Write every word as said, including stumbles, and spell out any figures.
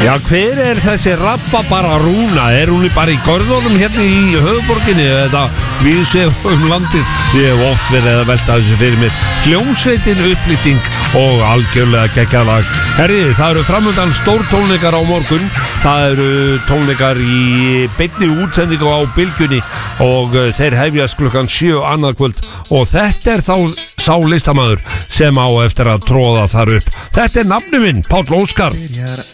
Já, hver er þessi Rababara Rúna? Er hún bara í görðunum hérna í höfuborginni eða víðsvegar um landið? Ég hef oft verið að velta þessu fyrir mér. Hljómsveitin Upplyfting og algjörlega geggjalag. Herri, það eru framöndan stór tónleikar á morgun. Það eru tónleikar í beinni útsendingu á Bylgjunni og þeir hefjast klukkan sjö annað kvöld og þetta er þá sá listamaður sem á eftir að tróða þar upp. Þetta er nafni minn, Páll Óskar.